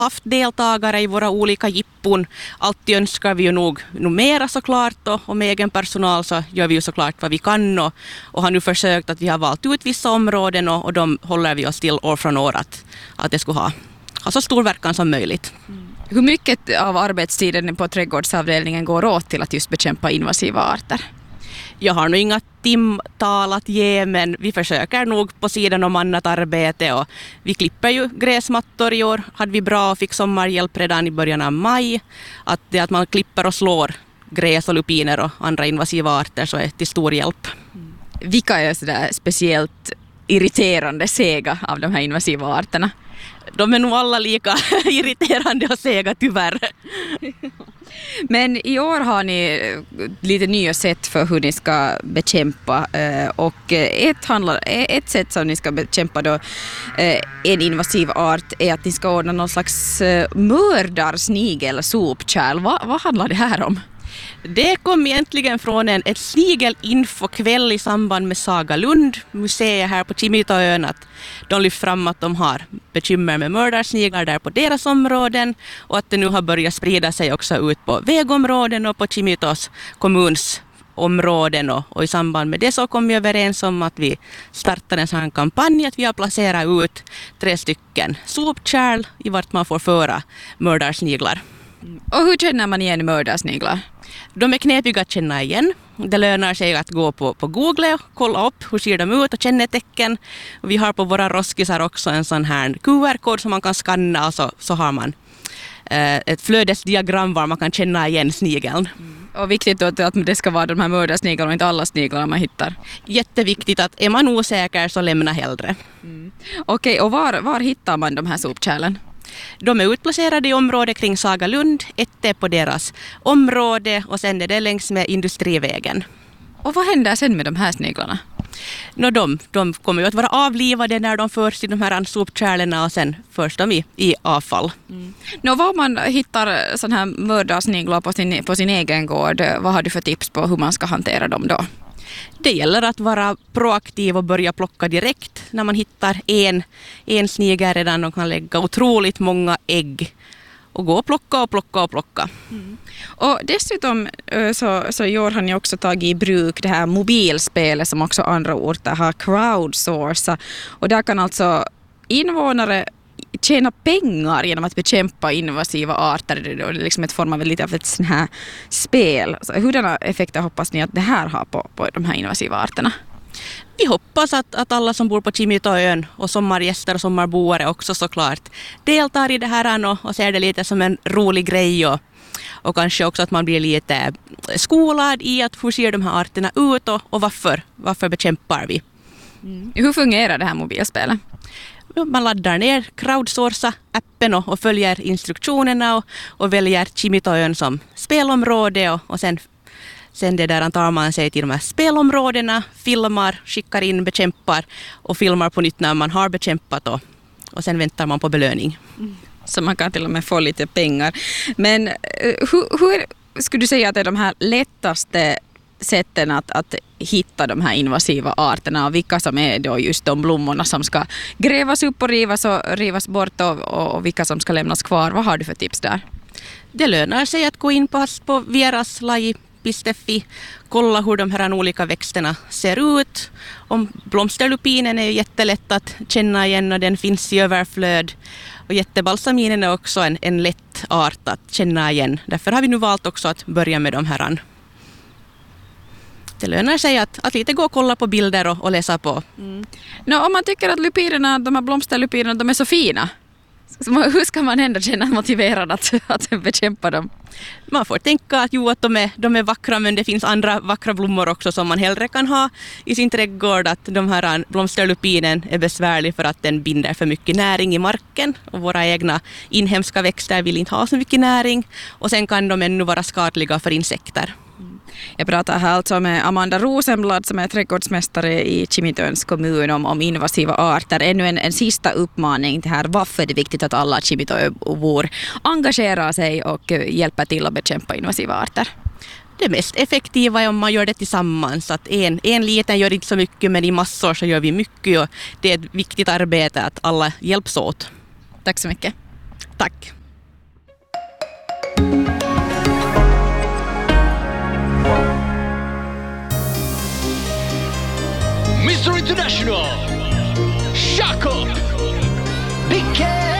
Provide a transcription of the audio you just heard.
haft deltagare i våra olika jippon. Alltid önskar vi ju nog mera såklart, och med egen personal så gör vi ju såklart vad vi kan och har nu försökt att vi har valt ut vissa områden och de håller vi oss till år från år att det skulle ha så stor verkan som möjligt. Hur mycket av arbetstiden på trädgårdsavdelningen går åt till att just bekämpa invasiva arter? Jag har nog inga timtal att ge, men vi försöker nog på sidan om annat arbete och vi klipper ju gräsmattor. I år hade vi bra och fick sommarhjälp redan i början av maj. Att man klipper och slår gräs och lupiner och andra invasiva arter så är till stor hjälp. Vilka är så där speciellt irriterande sega av de här invasiva arterna? De är nog alla lika irriterande och sega tyvärr. Men i år har ni lite nya sätt för hur ni ska bekämpa och ett sätt som ni ska bekämpa då en invasiv art är att ni ska ordna någon slags mördarsnigelsopkärl. Vad handlar det här om? Det kom egentligen från ett snigelinfokväll i samband med Saga Lund, museet här på Kimitoön, att de lyft fram att de har bekymmer med mördarsniglar där på deras områden och att det nu har börjat sprida sig också ut på vägområden och på Kimitos kommuns områden och i samband med det så kom vi överens om att vi startar en sån kampanj att vi har placerat ut 3 stycken sopkärl i vart man får föra mördarsniglar. Och hur känner man igen mördarsniglar? De är knepiga att känna igen. Det lönar sig att gå på Google och kolla upp hur ser de ut och kännetecken. Vi har på våra roskisar också en sån här QR-kod som man kan skanna och så har man ett flödesdiagram var man kan känna igen snigeln. Och viktigt då att det ska vara de här mördarsniglarna och inte alla sniglar man hittar. Jätteviktigt att är man osäker så lämna hellre. Okej, och var hittar man de här sopkärlen? De är utplacerade i området kring Saga Lund. Ett är på deras område och sen är det längs med Industrivägen. Och vad händer sen med de här sniglarna? De kommer ju att vara avlivade när de förs till de här sopkärlen och sen förs de i avfall. Vad man hittar sån här mördarsniglar på sin egen gård, vad har du för tips på hur man ska hantera dem då? Det gäller att vara proaktiv och börja plocka direkt. När man hittar en snigel redan och kan lägga otroligt många ägg. Och gå och plocka. Och dessutom så i år har ni också tagit i bruk det här mobilspelet som också andra orter har crowdsourcat. Och där kan alltså invånare tjäna pengar genom att bekämpa invasiva arter. Det är liksom ett form av lite av ett sån här spel. Så hurdana effekter hoppas ni att det här har på de här invasiva arterna? Vi hoppas att alla som bor på Kimitoön och sommargäster och sommarboare också såklart deltar i det här och ser det lite som en rolig grej och kanske också att man blir lite skolad i att hur ser de här arterna ut och varför bekämpar vi. Hur fungerar det här mobilspelet? Man laddar ner crowdsourca-appen och följer instruktionerna och väljer Kimitoön som spelområde och sen det där tar man sig till de här spelområdena, filmar, skickar in, bekämpar och filmar på nytt när man har bekämpat och sen väntar man på belöning. Så man kan till och med få lite pengar. Men hur skulle du säga att det är de här lättaste sätten att hitta de här invasiva arterna och vilka som är då just de blommorna som ska grävas upp och rivas bort och vilka som ska lämnas kvar? Vad har du för tips där? Det lönar sig att gå in på vieraslaji.fi, kolla hur de här olika växterna ser ut. Om blomsterlupinen är jättelätt att känna igen och den finns i överflöd. Och jättebalsaminen är också en lätt art att känna igen. Därför har vi nu valt också att börja med de här. Det lönar sig att lite gå och kolla på bilder och läsa på. Om man tycker att lupinerna, de här blomsterlupinerna, de är så fina, hur ska man ändå känna motiverad att bekämpa dem? Man får tänka att de är vackra, men det finns andra vackra blommor också som man hellre kan ha i sin trädgård. Att de här blomsterlupinen är besvärlig för att den binder för mycket näring i marken och våra egna inhemska växter vill inte ha så mycket näring och sen kan de ännu vara skadliga för insekter. Jag pratar här alltså med Amanda Rosenblad som är trädgårdsmästare i Kimitöns kommun om invasiva arter. Ännu en sista uppmaning till här. Varför är det viktigt att alla Kimitöbor engagerar sig och hjälper till att bekämpa invasiva arter? Det mest effektiva är om man gör det tillsammans. Att en liten gör inte så mycket, men i massor så gör vi mycket och det är ett viktigt arbete att alla hjälps åt. Tack så mycket. Tack. Mr. International, Shako, Big Cat.